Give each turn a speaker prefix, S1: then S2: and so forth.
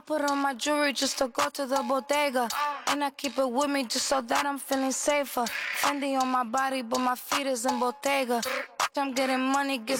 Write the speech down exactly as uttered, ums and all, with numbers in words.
S1: put on my jewelry just to go to the bodega. And I keep it with me just so that I'm feeling safer. Fendi on my body, but my feet is in Bottega. I'm getting money, get